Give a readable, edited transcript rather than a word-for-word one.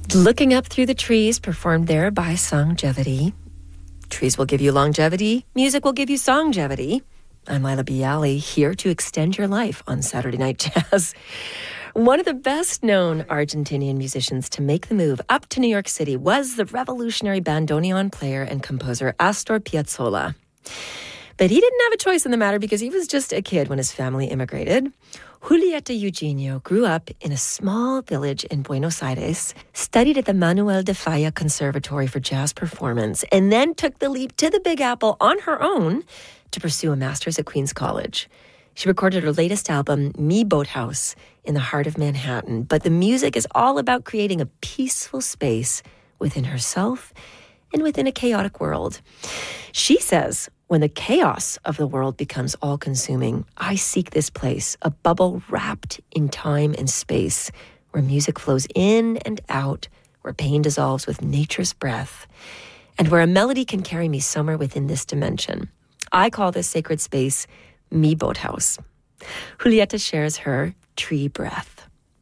Looking Up Through the Trees, performed there by Songevity. Trees will give you longevity. Music will give you songevity. I'm Lila Bialy, here to extend your life on Saturday Night Jazz. One of the best-known Argentinian musicians to make the move up to New York City was the revolutionary bandoneon player and composer Astor Piazzolla. But he didn't have a choice in the matter because he was just a kid when his family immigrated. Julieta Eugenio grew up in a small village in Buenos Aires, studied at the Manuel de Falla Conservatory for Jazz Performance, and then took the leap to the Big Apple on her own to pursue a master's at Queens College. She recorded her latest album, Mi Boathouse, in the heart of Manhattan. But the music is all about creating a peaceful space within herself and within a chaotic world. She says, when the chaos of the world becomes all-consuming, I seek this place, a bubble wrapped in time and space, where music flows in and out, where pain dissolves with nature's breath, and where a melody can carry me somewhere within this dimension. I call this sacred space Mi Boathouse. Julieta shares her tree breath.